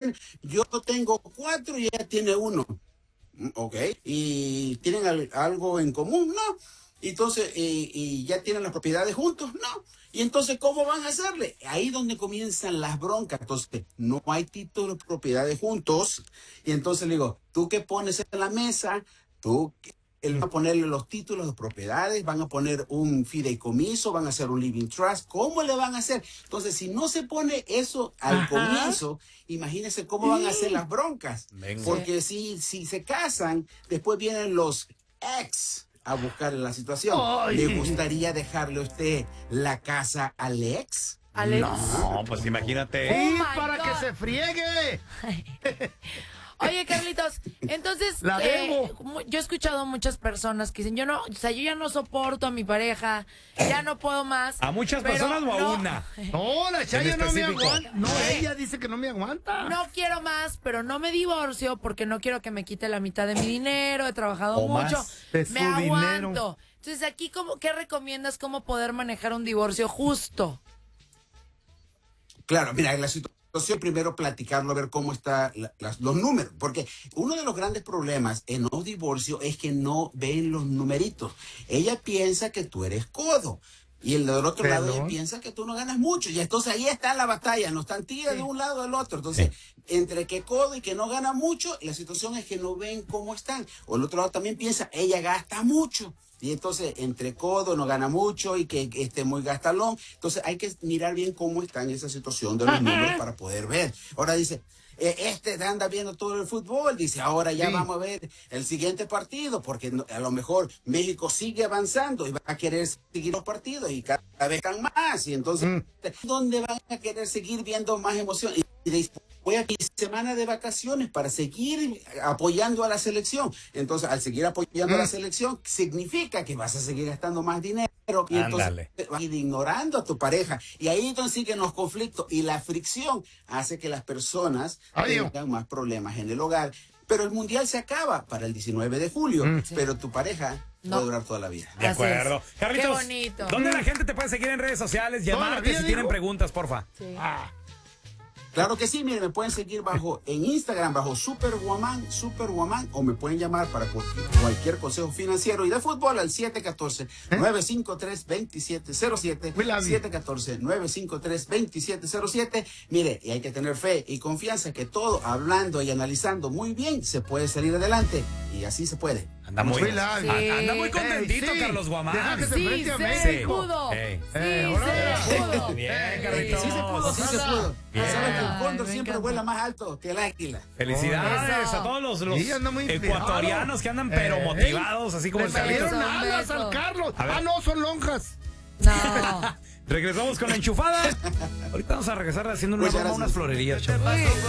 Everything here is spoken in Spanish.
decir, yo tengo 4 y ella tiene 1. Ok, y tienen algo en común, ¿no? Entonces, y ya tienen las propiedades juntos, ¿no? Y entonces, ¿cómo van a hacerle? Ahí donde comienzan las broncas. Entonces, no hay títulos de propiedades juntos. Y entonces le digo, tú que pones en la mesa, él va a ponerle los títulos de propiedades, van a poner un fideicomiso, van a hacer un living trust. ¿Cómo le van a hacer? Entonces, si no se pone eso al comienzo, imagínense cómo van a hacer las broncas. Venga. Porque si se casan, después vienen los ex a buscar la situación. Ay. ¿Le gustaría dejarle a usted la casa al ex? Alex. No, pues imagínate. Sí, my para God. que se friegue. Oye, Carlitos, entonces, La debo. yo he escuchado a muchas personas que dicen, yo ya no soporto a mi pareja, ya no puedo más. ¿A muchas pero personas o a no, una? No, la Chayo no me específico. aguanta. No, ella dice que no me aguanta. No quiero más, pero no me divorcio porque no quiero que me quite la mitad de mi dinero, he trabajado O mucho, más de me su aguanto. dinero. Entonces, aquí, ¿qué recomiendas cómo poder manejar un divorcio justo? Claro, mira, la situación primero platicarlo, a ver cómo están los números, porque uno de los grandes problemas en los divorcios es que no ven los numeritos. Ella piensa que tú eres codo. Y el del otro lado ella piensa que tú no ganas mucho. Y entonces ahí está la batalla, no están tiras de un lado o del otro. Entonces, entre que codo y que no gana mucho, la situación es que no ven cómo están. O el otro lado también piensa, ella gasta mucho. Y entonces, entre codo no gana mucho y que esté muy gastalón. Entonces, hay que mirar bien cómo está en esa situación de los números para poder ver. Ahora dice, anda viendo todo el fútbol, dice, ahora ya vamos a ver el siguiente partido, porque a lo mejor México sigue avanzando y va a querer seguir los partidos y cada vez están más. Y entonces, ¿dónde van a querer seguir viendo más emoción? Y después aquí semana de vacaciones para seguir apoyando a la selección. Entonces, al seguir apoyando a la selección, significa que vas a seguir gastando más dinero. Y entonces vas a ir ignorando a tu pareja. Y ahí entonces siguen los conflictos. Y la fricción hace que las personas tengan más problemas en el hogar. Pero el mundial se acaba para el 19 de julio. Pero tu pareja va a durar toda la vida. De acuerdo. Carlitos, Qué bonito. ¿dónde la gente te puede seguir en redes sociales? Llamarte si tienen preguntas, porfa. Sí. Claro que sí, miren, me pueden seguir en Instagram, bajo Superwoman, o me pueden llamar para cualquier consejo financiero y de fútbol al 714-953-2707, 714-953-2707. Mire, y hay que tener fe y confianza que todo, hablando y analizando muy bien, se puede salir adelante, y así se puede. Anda muy contentito, Sí. Carlos Guamán. Deja que se Sí, enfrente a se México. pudo. Ey. Sí, se pudo. Bien, Carlitos. Sí se pudo, sí se pudo. Bien. Sabes que el cóndor me siempre encanta. vuela más alto que el águila. Felicidades Eso. a todos los Sí, anda muy ecuatorianos que andan pero Ey. motivados, así como Le el Carlitos. salieron Un alas beso. al Carlos. A ver. No, son lonjas. No. Regresamos con la enchufada. Ahorita vamos a regresar haciendo Muchas unas gracias. florerías, chavos.